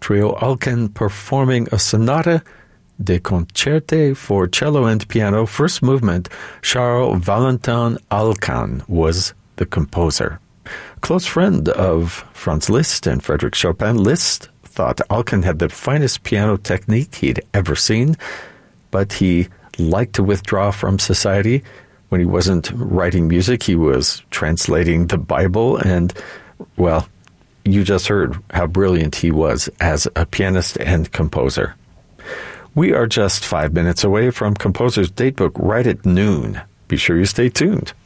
Trio Alkan performing a sonata de concerte for cello and piano. First movement, Charles Valentin Alkan was the composer. Close friend of Franz Liszt and Frédéric Chopin, Liszt thought Alkan had the finest piano technique he'd ever seen, but he liked to withdraw from society. When he wasn't writing music, he was translating the Bible, and, well, you just heard how brilliant he was as a pianist and composer. We are just 5 minutes away from Composer's Datebook right at noon. Be sure you stay tuned.